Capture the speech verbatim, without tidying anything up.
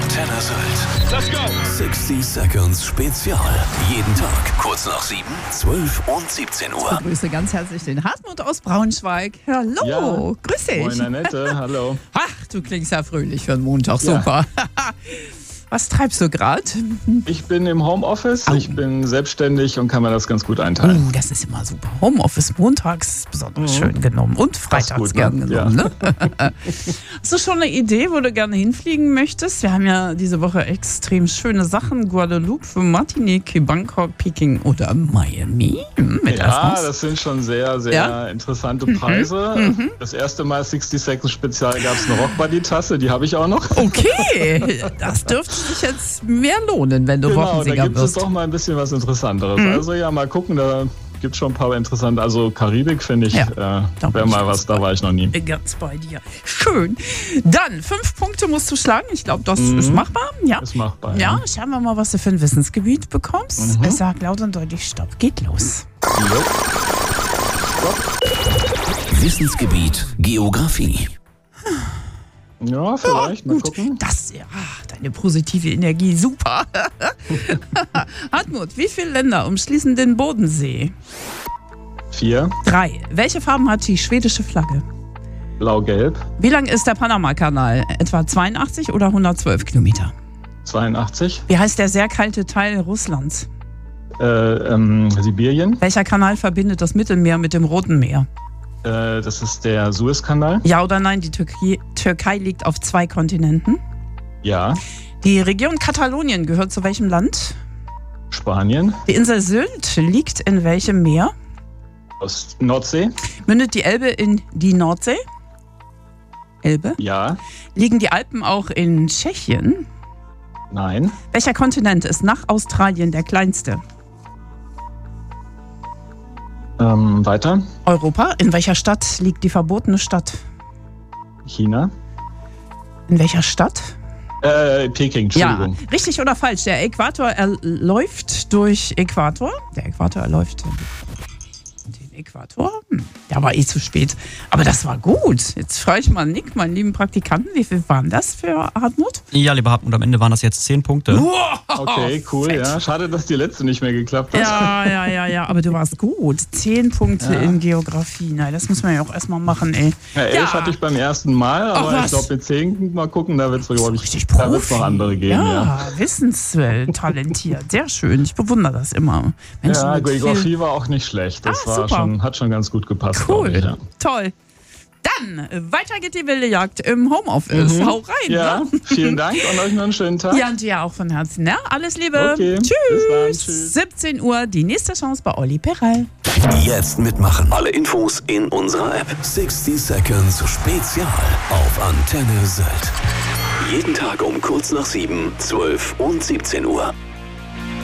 Antenne Sylt. Let's go! sixty Seconds Spezial. Jeden Tag kurz nach sieben, zwölf und siebzehn Uhr. Ich begrüße ganz herzlich den Hartmut aus Braunschweig. Hallo, ja. Grüß dich. Moin Annette, hallo. Ach, du klingst ja fröhlich für einen Montag, Ja. super. Was treibst du gerade? Ich bin im Homeoffice, Au. ich bin selbstständig und kann mir das ganz gut einteilen. Oh, das ist immer super. Homeoffice montags ist besonders Mhm. schön genommen und Passt freitags gut, gern ne? genommen. Ne? Hast du schon eine Idee, wo du gerne hinfliegen möchtest? Wir haben ja diese Woche extrem schöne Sachen. Guadeloupe, Martinique, Bangkok, Peking oder Miami. Hm, mit Ja, Erasmus. das sind schon sehr, sehr Ja? interessante Preise. Das erste Mal sixty Seconds Spezial gab es eine Rockbody-Tasse, die habe ich auch noch. Okay, das dürfte sich jetzt mehr lohnen, wenn du Genau, da Wochensieger gibt es wirst. doch mal ein bisschen was Interessanteres. Also ja, mal gucken, da gibt es schon ein paar interessante. Also Karibik finde ich, Ja, äh, da bin wäre ich mal ganz was, da war ich noch nie. Bin ganz bei dir. Schön. Dann, fünf Punkte musst du schlagen. Ich glaube, das ist machbar. Ja. Ist machbar. Ja, schauen wir mal, was du für ein Wissensgebiet bekommst. Mhm. Ich sag laut und deutlich Stopp. Geht los. Jo. Wissensgebiet Geografie. Ja, vielleicht, mal Gut, gucken. das, ja, deine positive Energie, super. Hartmut, wie viele Länder umschließen den Bodensee? Vier, Drei. Welche Farben hat die schwedische Flagge? blau-gelb, Wie lang ist der Panama-Kanal? Etwa zweiundachtzig oder hundertzwölf Kilometer? zweiundachtzig, Wie heißt der sehr kalte Teil Russlands? äh, ähm, Sibirien, Welcher Kanal verbindet das Mittelmeer mit dem Roten Meer? äh, das ist der Suezkanal. Ja oder nein, die Türkei, Türkei liegt auf zwei Kontinenten. Ja, Die Region Katalonien gehört zu welchem Land? Spanien, Die Insel Sylt liegt in welchem Meer? aus Nordsee, Mündet die Elbe in die Nordsee? Elbe? ja, Liegen die Alpen auch in Tschechien? nein, Welcher Kontinent ist nach Australien der kleinste? ähm, weiter, Europa. In welcher Stadt liegt die verbotene Stadt? China, In welcher Stadt? äh, Peking, Entschuldigung. Ja, richtig oder falsch? Der Äquator erläuft durch Äquator. Der Äquator erläuft den Äquator. Hm, der war eh zu spät. Aber das war gut. Jetzt frage ich mal Nick, meinen lieben Praktikanten, wie viel waren das für Hartmut? Ja, lieber Hartmut, am Ende waren das jetzt zehn Punkte. Wow, Okay, cool, fett. ja. Schade, dass die letzte nicht mehr geklappt hat. Ja, ja, ja, ja, aber du warst gut. Zehn Punkte Ja. in Geografie. Nein, das muss man ja auch erstmal machen, ey. Ja, elf hatte ich beim ersten Mal, aber was? ich glaube, mit zehn mal gucken, da wird es, glaube ich, Richtig da wird's Profi. noch andere geben. Ja, Ja, wissenstalentiert. Sehr schön. Ich bewundere das immer. Menschen ja mit viel- Geografie war auch nicht schlecht. Das Ah, war super. schon, hat schon ganz gut gepasst. glaub Cool, Ich, ja. toll. Dann, äh, weiter geht die wilde Jagd im Homeoffice. Mhm. Hau rein. Ja, Ne? vielen Dank und euch noch einen schönen Tag. Ja, und dir auch von Herzen. Ne? Alles Liebe. Okay, Tschüss. bis dann, tschüss. siebzehn Uhr, die nächste Chance bei Olli Perel. Jetzt mitmachen. Alle Infos in unserer App. sixty Seconds Spezial auf Antenne Sylt. Jeden Tag um kurz nach sieben, zwölf und siebzehn Uhr.